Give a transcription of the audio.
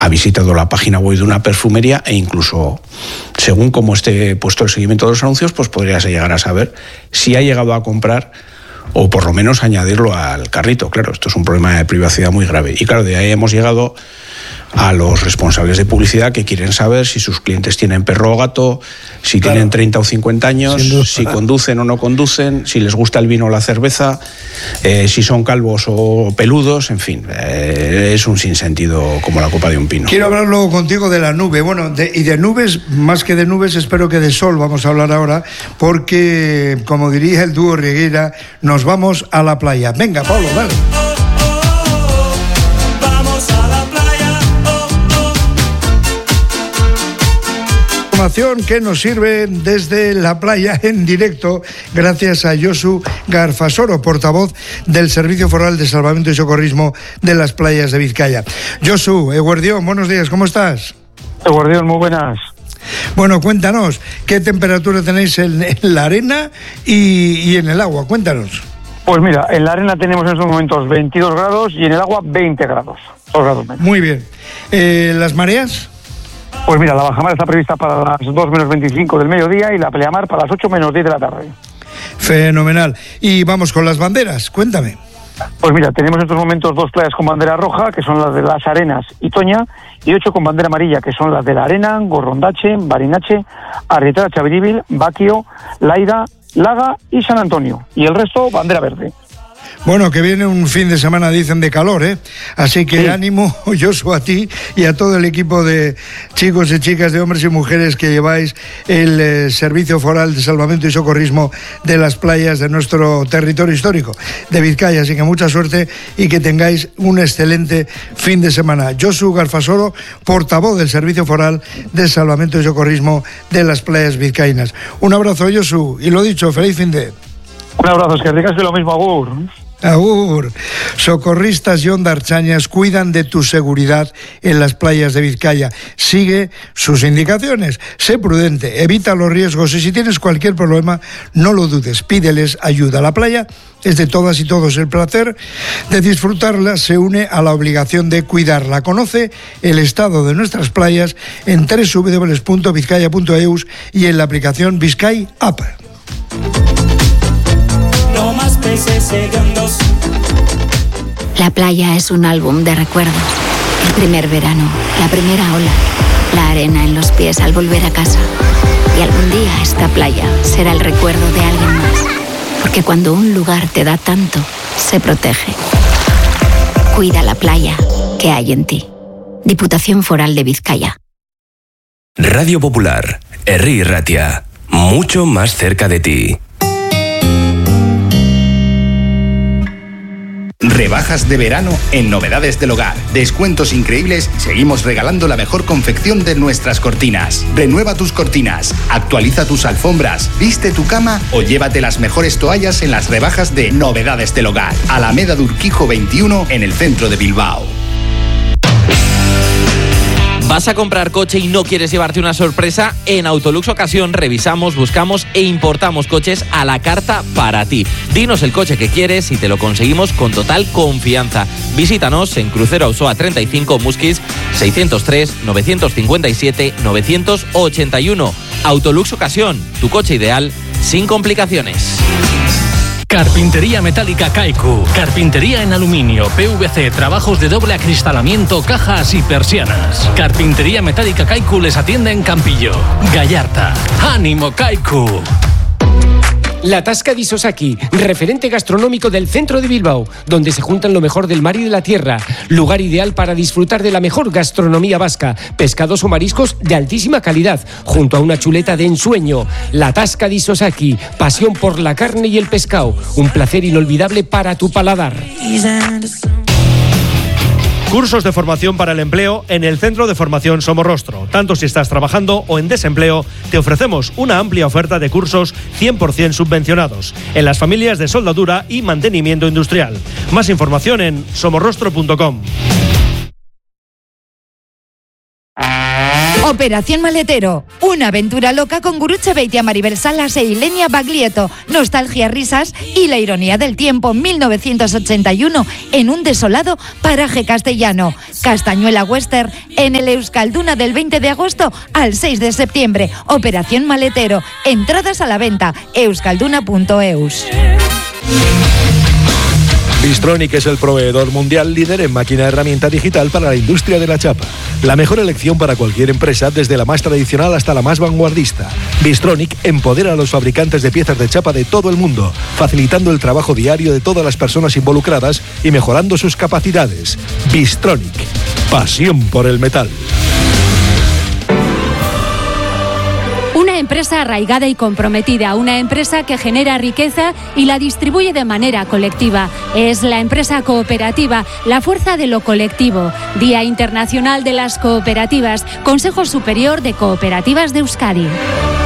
ha visitado la página web de una perfumería e incluso, según cómo esté puesto el seguimiento de los anuncios, pues podrías llegar a saber si ha llegado a comprar o por lo menos añadirlo al carrito. Claro, esto es un problema de privacidad muy grave. Y claro, de ahí hemos llegado a los responsables de publicidad que quieren saber si sus clientes tienen perro o gato, si tienen 30 o 50 años, si conducen o no conducen, si les gusta el vino o la cerveza, si son calvos o peludos, en fin, es un sinsentido como la copa de un pino. Quiero hablar luego contigo de la nube, y de nubes, más que de nubes, espero que de sol vamos a hablar ahora, porque, como diría el dúo Reguera, nos vamos a la playa. Venga, Pablo, dale. Que nos sirve desde la playa en directo gracias a Josu Garfasoro, portavoz del Servicio Foral de Salvamento y Socorrismo de las playas de Vizcaya. Josu, Eguardión, buenos días, ¿cómo estás? Eguardión, muy buenas. Bueno, cuéntanos, ¿qué temperatura tenéis en la arena y en el agua? Cuéntanos. Pues mira, en la arena tenemos en estos momentos 22 grados y en el agua 20 grados. 2 grados menos. Muy bien. ¿Las mareas? Pues mira, la bajamar está prevista para las 2 menos 25 del mediodía y la pleamar para las 8 menos 10 de la tarde. Fenomenal. Y vamos con las banderas, cuéntame. Pues mira, tenemos en estos momentos 2 playas con bandera roja, que son las de Las Arenas y Toña, y 8 con bandera amarilla, que son las de La Arena, Gorrondache, Barinache, Arrieta, Chaviribil, Baquio, Laida, Laga y San Antonio. Y el resto, bandera verde. Bueno, que viene un fin de semana, dicen, de calor, ¿eh? Así que sí. Ánimo, Josu, a ti y a todo el equipo de chicos y chicas, de hombres y mujeres que lleváis el Servicio Foral de Salvamento y Socorrismo de las playas de nuestro territorio histórico de Vizcaya. Así que mucha suerte y que tengáis un excelente fin de semana. Josu Garfasoro, portavoz del Servicio Foral de Salvamento y Socorrismo de las playas vizcaínas. Un abrazo, Josu, y lo dicho, feliz fin de... Un abrazo, es que digas que lo mismo, agur. Agur. Socorristas y ondarchañas cuidan de tu seguridad en las playas de Vizcaya. Sigue sus indicaciones. Sé prudente, evita los riesgos y si tienes cualquier problema, no lo dudes, pídeles ayuda. La playa es de todas y todos. El placer de disfrutarla se une a la obligación de cuidarla. Conoce el estado de nuestras playas en www.vizcaya.eus y en la aplicación Vizcay App. La playa es un álbum de recuerdos. El primer verano, la primera ola, la arena en los pies al volver a casa. Y algún día esta playa será el recuerdo de alguien más. Porque cuando un lugar te da tanto, se protege. Cuida la playa que hay en ti. Diputación Foral de Vizcaya. Radio Popular, Herri Ratia, mucho más cerca de ti. Rebajas de verano en Novedades del Hogar. Descuentos increíbles. Seguimos regalando la mejor confección de nuestras cortinas. Renueva tus cortinas, actualiza tus alfombras, viste tu cama o llévate las mejores toallas en las rebajas de Novedades del Hogar. Alameda de Urquijo 21 en el centro de Bilbao. ¿Vas a comprar coche y no quieres llevarte una sorpresa? En Autolux Ocasión revisamos, buscamos e importamos coches a la carta para ti. Dinos el coche que quieres y te lo conseguimos con total confianza. Visítanos en Crucero Ausoa 35 Musquis 603-957-981. Autolux Ocasión, tu coche ideal sin complicaciones. Carpintería metálica Kaiku. Carpintería en aluminio, PVC, trabajos de doble acristalamiento, cajas y persianas. Carpintería metálica Kaiku les atiende en Campillo, Gallarta. ¡Ánimo, Kaiku! La Tasca di Sosaki, referente gastronómico del centro de Bilbao, donde se juntan lo mejor del mar y de la tierra. Lugar ideal para disfrutar de la mejor gastronomía vasca. Pescados o mariscos de altísima calidad, junto a una chuleta de ensueño. La Tasca di Sosaki, pasión por la carne y el pescado. Un placer inolvidable para tu paladar. Cursos de formación para el empleo en el Centro de Formación Somorrostro. Tanto si estás trabajando o en desempleo, te ofrecemos una amplia oferta de cursos 100% subvencionados en las familias de soldadura y mantenimiento industrial. Más información en somorrostro.com. Operación Maletero, una aventura loca con Guruche Beitia, Maribel Salas e Ilenia Baglietto, nostalgia, risas y la ironía del tiempo. 1981 en un desolado paraje castellano. Castañuela Western en el Euskalduna del 20 de agosto al 6 de septiembre. Operación Maletero, entradas a la venta, euskalduna.eus. Bystronic es el proveedor mundial líder en máquina herramienta digital para la industria de la chapa. La mejor elección para cualquier empresa, desde la más tradicional hasta la más vanguardista. Bystronic empodera a los fabricantes de piezas de chapa de todo el mundo, facilitando el trabajo diario de todas las personas involucradas y mejorando sus capacidades. Bystronic, pasión por el metal. Una empresa arraigada y comprometida, una empresa que genera riqueza y la distribuye de manera colectiva. Es la empresa cooperativa, la fuerza de lo colectivo. Día Internacional de las Cooperativas, Consejo Superior de Cooperativas de Euskadi.